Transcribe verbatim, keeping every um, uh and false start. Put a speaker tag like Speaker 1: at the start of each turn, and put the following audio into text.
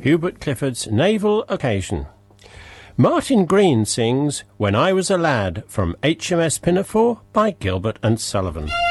Speaker 1: Hubert Clifford's Naval Occasion. Martin Green sings When I Was a Lad from H M S Pinafore by Gilbert and Sullivan.